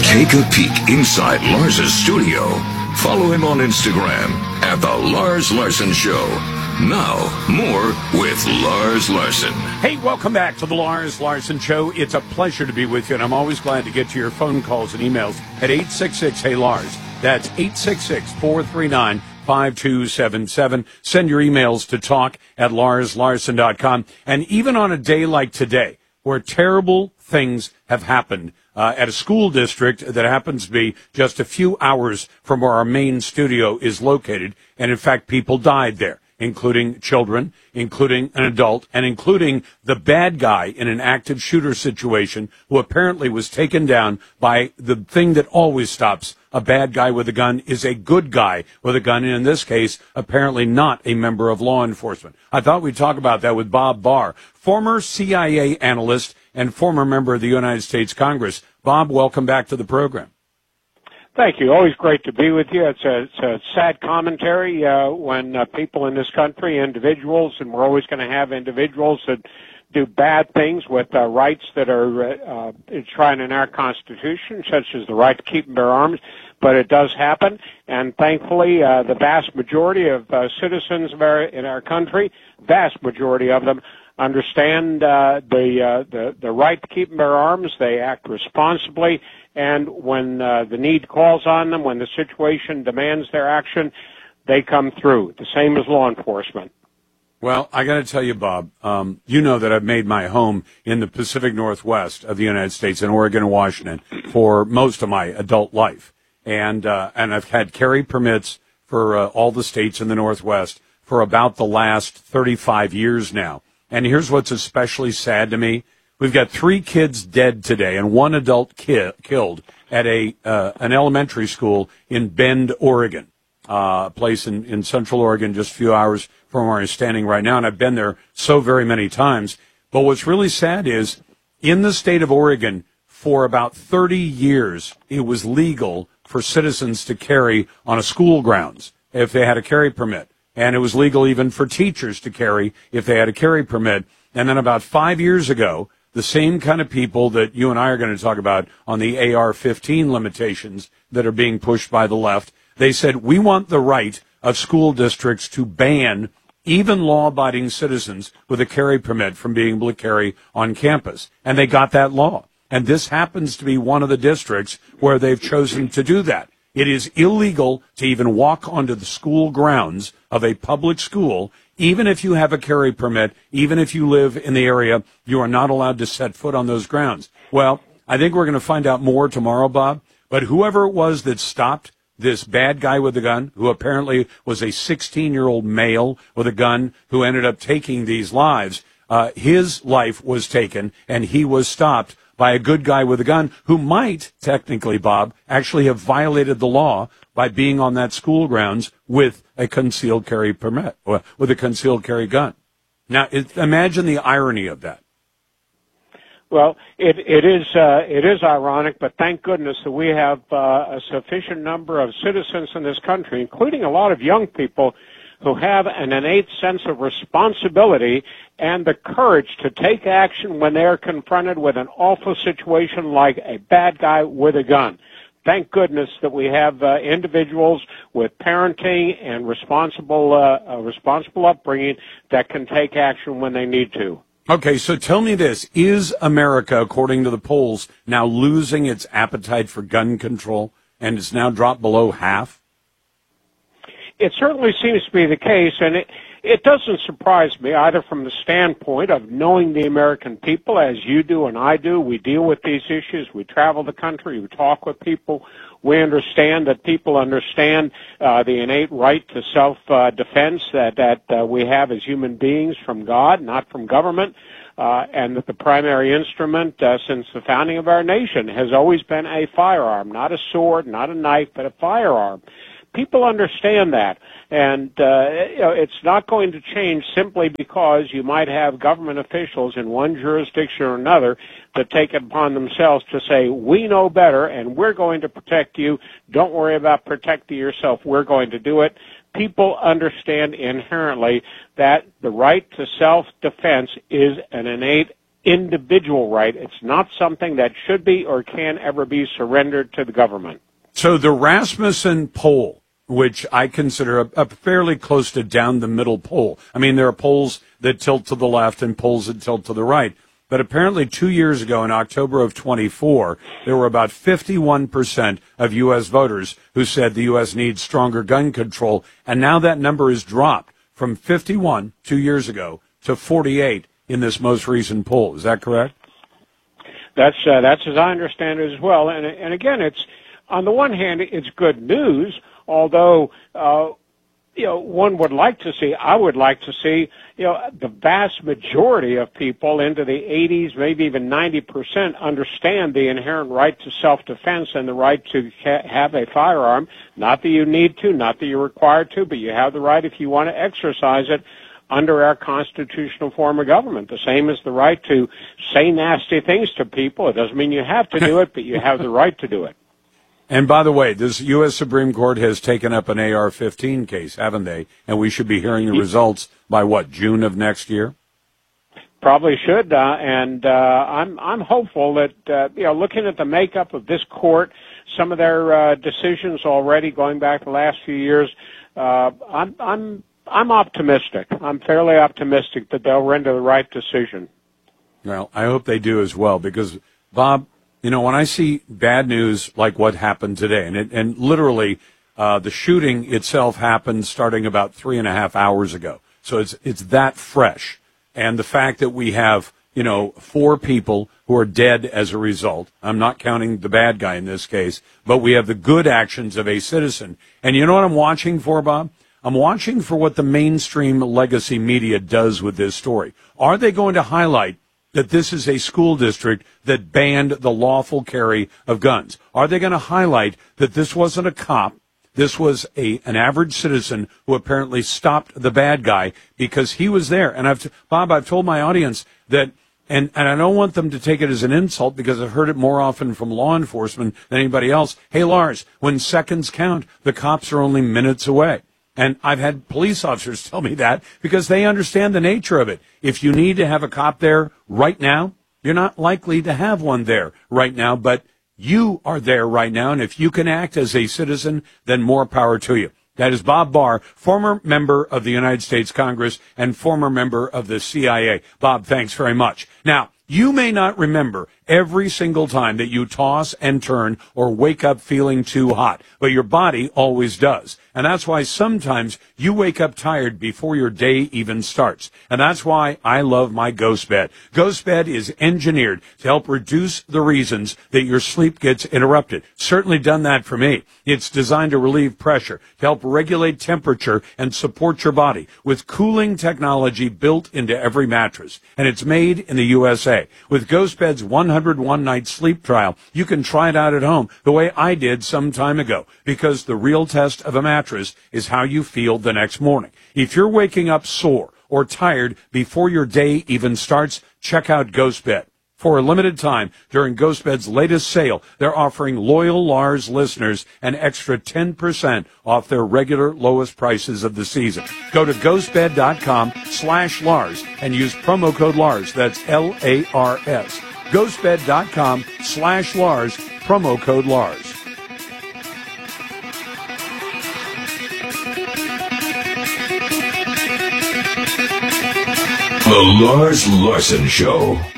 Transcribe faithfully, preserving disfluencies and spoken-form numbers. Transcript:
Take a peek inside Lars's studio. Follow him on Instagram at The Lars Larson Show. Now, more with Lars Larson. Hey, welcome back to The Lars Larson Show. It's a pleasure to be with you, and I'm always glad to get to your phone calls and emails at eight six six, hey Lars. That's eight six six, four three nine, five two seven seven. Send your emails to talk at lars larson dot com. And even on a day like today, where terrible things have happened uh, at a school district that happens to be just a few hours from where our main studio is located, and in fact, people died there, including children, including an adult, and including the bad guy in an active shooter situation who apparently was taken down by the thing that always stops a bad guy with a gun is a good guy with a gun, and in this case, apparently not a member of law enforcement. I thought we'd talk about that with Bob Barr, former C I A analyst and former member of the United States Congress. Bob, welcome back to the program. Thank you. Always great to be with you. It's a, it's a sad commentary uh, when uh, people in this country, individuals, and we're always going to have individuals that do bad things with uh, rights that are uh, enshrined in our Constitution, such as the right to keep and bear arms. But it does happen, and thankfully, uh, the vast majority of uh, citizens of our, in our country, vast majority of them, understand uh, the, uh, the the right to keep and bear arms. They act responsibly, and when uh, the need calls on them, when the situation demands their action, they come through. The same as law enforcement. Well, I got to tell you, Bob, um, you know that I've made my home in the Pacific Northwest of the United States, in Oregon and Washington, for most of my adult life. And uh, and I've had carry permits for uh, all the states in the Northwest for about the last thirty-five years now. And here's what's especially sad to me. We've got three kids dead today and one adult ki- killed at a uh, an elementary school in Bend, Oregon, uh, a place in, in central Oregon, just a few hours from where I'm standing right now. And I've been there so very many times. But what's really sad is in the state of Oregon, for about thirty years, it was legal for citizens to carry on a school grounds if they had a carry permit. And it was legal even for teachers to carry if they had a carry permit. And then about five years ago, the same kind of people that you and I are going to talk about on the A R fifteen limitations that are being pushed by the left, they said, we want the right of school districts to ban even law-abiding citizens with a carry permit from being able to carry on campus. And they got that law. And this happens to be one of the districts where they've chosen to do that. It is illegal to even walk onto the school grounds of a public school, even if you have a carry permit, even if you live in the area, you are not allowed to set foot on those grounds. Well, I think we're going to find out more tomorrow, Bob, but whoever it was that stopped this bad guy with a gun, who apparently was a sixteen-year-old male with a gun who ended up taking these lives, uh, his life was taken and he was stopped by a good guy with a gun who might, technically, Bob, actually have violated the law by being on that school grounds with a concealed carry permit, or with a concealed carry gun. Now, it, imagine the irony of that. Well, it, it is uh, it is ironic, but thank goodness that we have uh, a sufficient number of citizens in this country, including a lot of young people, who have an innate sense of responsibility and the courage to take action when they are confronted with an awful situation like a bad guy with a gun. Thank goodness that we have uh, individuals with parenting and responsible uh, uh, responsible upbringing that can take action when they need to. Okay, so tell me this. Is America, according to the polls, now losing its appetite for gun control, and it's now dropped below half? It certainly seems to be the case, and it, it doesn't surprise me either from the standpoint of knowing the American people, as you do and I do. We deal with these issues. We travel the country. We talk with people. We understand that people understand uh, the innate right to self-defense uh, that, that uh, we have as human beings from God, not from government, uh, and that the primary instrument uh, since the founding of our nation has always been a firearm, not a sword, not a knife, but a firearm. People understand that, and uh, you know, it's not going to change simply because you might have government officials in one jurisdiction or another that take it upon themselves to say, we know better and we're going to protect you. Don't worry about protecting yourself. We're going to do it. People understand inherently that the right to self-defense is an innate individual right. It's not something that should be or can ever be surrendered to the government. So the Rasmussen poll, which I consider a, a fairly close to down the middle poll. I mean, there are polls that tilt to the left and polls that tilt to the right. But apparently two years ago, in October of twenty-four, there were about fifty-one percent of U S voters who said the U S needs stronger gun control. And now that number has dropped from fifty-one two years ago to forty-eight in this most recent poll. Is that correct? That's uh, that's as I understand it as well. And and again, it's on the one hand, it's good news, although uh, you know one would like to see. I would like to see you know the vast majority of people into the eighties, maybe even ninety percent, understand the inherent right to self-defense and the right to ha- have a firearm. Not that you need to, not that you're required to, but you have the right if you want to exercise it under our constitutional form of government. The same as the right to say nasty things to people. It doesn't mean you have to do it, but you have the right to do it. And by the way, this U S Supreme Court has taken up an A R fifteen case, haven't they? And we should be hearing the results by, what, June of next year? Probably should, uh, and uh, I'm I'm hopeful that uh, you know, looking at the makeup of this court, some of their uh, decisions already going back the last few years, uh, I'm I'm I'm optimistic. I'm fairly optimistic that they'll render the right decision. Well, I hope they do as well, because Bob, you know, when I see bad news like what happened today, and it, and literally uh, the shooting itself happened starting about three and a half hours ago, so it's it's that fresh. And the fact that we have, you know, four people who are dead as a result. I'm not counting the bad guy in this case, but we have the good actions of a citizen. And you know what I'm watching for, Bob? I'm watching for what the mainstream legacy media does with this story. Are they going to highlight that this is a school district that banned the lawful carry of guns? Are they going to highlight that this wasn't a cop? This was a an average citizen who apparently stopped the bad guy because he was there. And I've, Bob, I've told my audience that, and, and I don't want them to take it as an insult because I've heard it more often from law enforcement than anybody else. Hey, Lars, when seconds count, the cops are only minutes away. And I've had police officers tell me that because they understand the nature of it. If you need to have a cop there right now, you're not likely to have one there right now, but you are there right now, and if you can act as a citizen, then more power to you. That is Bob Barr, former member of the United States Congress and former member of the C I A. Bob, thanks very much. Now, you may not remember every single time that you toss and turn or wake up feeling too hot, but your body always does. And that's why sometimes you wake up tired before your day even starts. And that's why I love my Ghost Bed. Ghost Bed is engineered to help reduce the reasons that your sleep gets interrupted. Certainly done that for me. It's designed to relieve pressure, to help regulate temperature and support your body with cooling technology built into every mattress. And it's made in the U S A. With Ghost Bed's one hundred one night sleep trial, you can try it out at home the way I did some time ago, because the real test of a mattress is how you feel the next morning. If you're waking up sore or tired before your day even starts, check out Ghost Bed. For a limited time, during Ghost Bed's latest sale, they're offering loyal Lars listeners an extra ten percent off their regular lowest prices of the season. Go to ghostbed.com slash Lars and use promo code Lars. That's L A R S. ghostbed.com slash Lars, promo code Lars. The Lars Larson Show.